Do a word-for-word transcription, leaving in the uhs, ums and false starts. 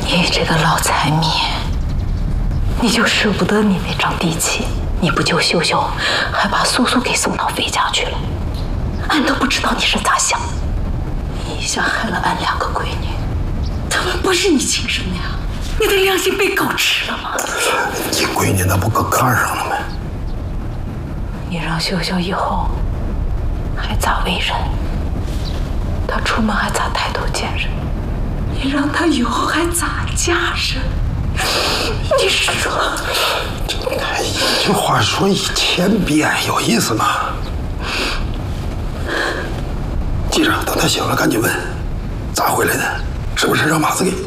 你这个老财迷，你就舍不得你那张地契，你不救秀秀，还把素素给送到飞家去了。俺都不知道你是咋想的，你一下害了俺两个闺女，她们不是你亲生的呀，你的良心被狗吃了吗？ 你闺女那不搁炕上了吗？ 你让秀秀以后还咋为人？她出门还咋抬头见人？你让她以后还咋嫁人？你说， 哎，一句话说一千遍，有意思吗？记着，等他醒了赶紧问，咋回来的？是不是让马子给？